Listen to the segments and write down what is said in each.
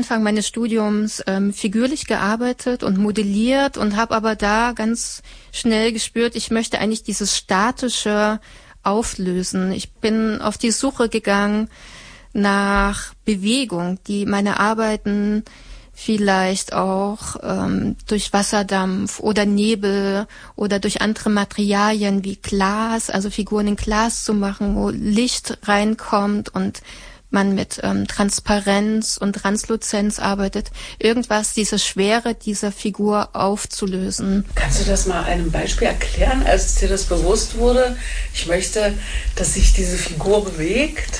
Anfang meines Studiums figürlich gearbeitet und modelliert und habe aber da ganz schnell gespürt, ich möchte eigentlich dieses Statische auflösen. Ich bin auf die Suche gegangen nach Bewegung, die meine Arbeiten vielleicht auch durch Wasserdampf oder Nebel oder durch andere Materialien wie Glas, also Figuren in Glas zu machen, wo Licht reinkommt und man mit Transparenz und Transluzenz arbeitet, irgendwas, diese Schwere dieser Figur aufzulösen. Kannst du das mal an einem Beispiel erklären, als dir das bewusst wurde? Ich möchte, dass sich diese Figur bewegt.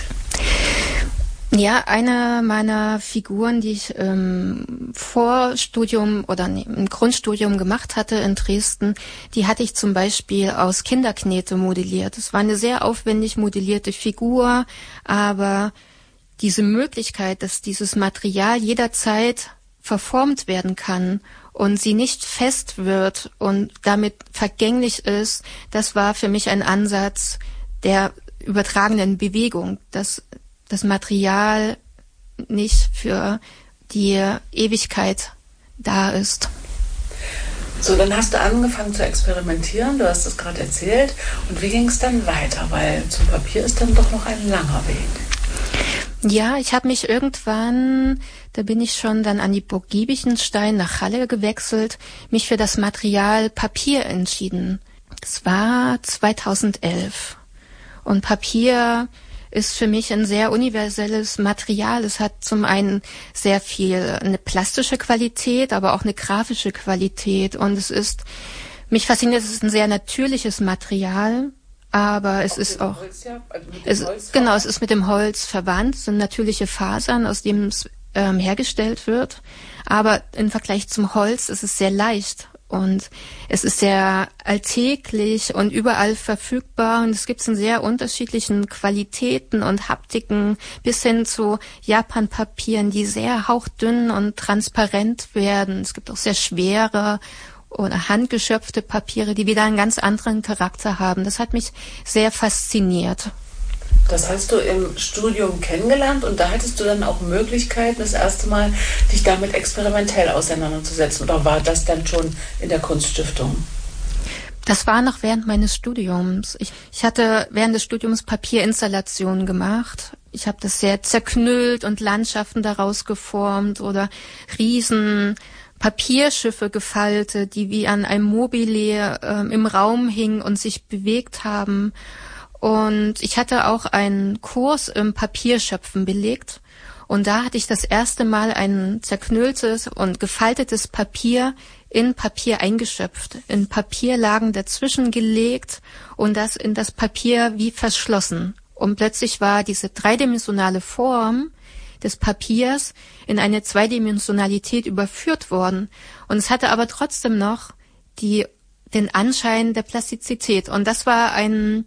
Ja, eine meiner Figuren, die ich Vorstudium oder im Grundstudium gemacht hatte in Dresden, die hatte ich zum Beispiel aus Kinderknete modelliert. Es war eine sehr aufwendig modellierte Figur, aber diese Möglichkeit, dass dieses Material jederzeit verformt werden kann und sie nicht fest wird und damit vergänglich ist, das war für mich ein Ansatz der übertragenen Bewegung, dass das Material nicht für die Ewigkeit da ist. So, dann hast du angefangen zu experimentieren, du hast es gerade erzählt. Und wie ging es dann weiter? Weil zum Papier ist dann doch noch ein langer Weg. Ja, ich habe mich irgendwann, da bin ich schon dann an die Burg Giebichenstein nach Halle gewechselt, mich für das Material Papier entschieden. Es war 2011. Und Papier ist für mich ein sehr universelles Material. Es hat zum einen sehr viel eine plastische Qualität, aber auch eine grafische Qualität. Und mich fasziniert, es ist ein sehr natürliches Material. Aber es ist auch, es ist mit dem Holz verwandt, es sind natürliche Fasern, aus denen es hergestellt wird. Aber im Vergleich zum Holz ist es sehr leicht und es ist sehr alltäglich und überall verfügbar. Und es gibt es in sehr unterschiedlichen Qualitäten und Haptiken bis hin zu Japanpapieren, die sehr hauchdünn und transparent werden. Es gibt auch sehr schwere oder handgeschöpfte Papiere, die wieder einen ganz anderen Charakter haben. Das hat mich sehr fasziniert. Das hast du im Studium kennengelernt und da hattest du dann auch Möglichkeiten, das erste Mal dich damit experimentell auseinanderzusetzen. Oder war das dann schon in der Kunststiftung? Das war noch während meines Studiums. Ich hatte während des Studiums Papierinstallationen gemacht. Ich habe das sehr zerknüllt und Landschaften daraus geformt oder riesen Papierschiffe gefaltet, die wie an einem Mobile im Raum hingen und sich bewegt haben. Und ich hatte auch einen Kurs im Papierschöpfen belegt. Und da hatte ich das erste Mal ein zerknülltes und gefaltetes Papier in Papier eingeschöpft, in Papierlagen dazwischen gelegt und das in das Papier wie verschlossen. Und plötzlich war diese dreidimensionale Form des Papiers in eine Zweidimensionalität überführt worden. Und es hatte aber trotzdem noch den Anschein der Plastizität. Und das war ein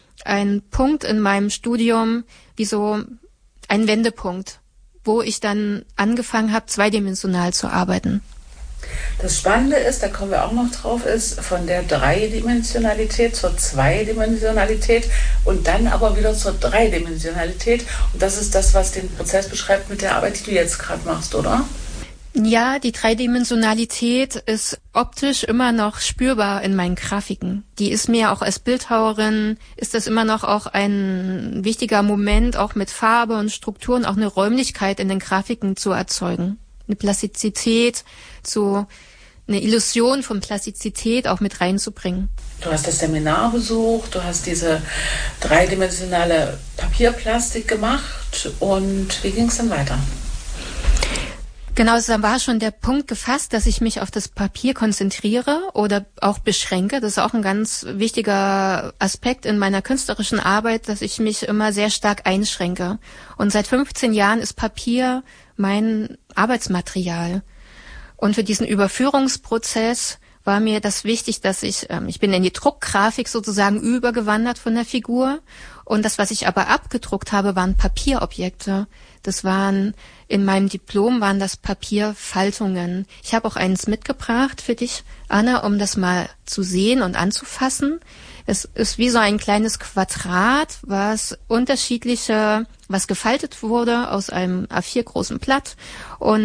Punkt in meinem Studium, wie so ein Wendepunkt, wo ich dann angefangen habe, zweidimensional zu arbeiten. Das Spannende ist, da kommen wir auch noch drauf, ist von der Dreidimensionalität zur Zweidimensionalität und dann aber wieder zur Dreidimensionalität. Und das ist das, was den Prozess beschreibt mit der Arbeit, die du jetzt gerade machst, oder? Ja, die Dreidimensionalität ist optisch immer noch spürbar in meinen Grafiken. Die ist mir auch als Bildhauerin, ist das immer noch auch ein wichtiger Moment, auch mit Farbe und Strukturen, auch eine Räumlichkeit in den Grafiken zu erzeugen. Eine Plastizität, eine Illusion von Plastizität auch mit reinzubringen. Du hast das Seminar besucht, du hast diese dreidimensionale Papierplastik gemacht und wie ging es dann weiter? Genau, also da war schon der Punkt gefasst, dass ich mich auf das Papier konzentriere oder auch beschränke. Das ist auch ein ganz wichtiger Aspekt in meiner künstlerischen Arbeit, dass ich mich immer sehr stark einschränke. Und seit 15 Jahren ist Papier mein Arbeitsmaterial. Und für diesen Überführungsprozess war mir das wichtig, dass ich bin in die Druckgrafik sozusagen übergewandert von der Figur. Und das, was ich aber abgedruckt habe, waren Papierobjekte. In meinem Diplom waren das Papierfaltungen. Ich habe auch eins mitgebracht für dich, Anna, um das mal zu sehen und anzufassen. Es ist wie so ein kleines Quadrat, was gefaltet wurde aus einem A4 großen Blatt. Und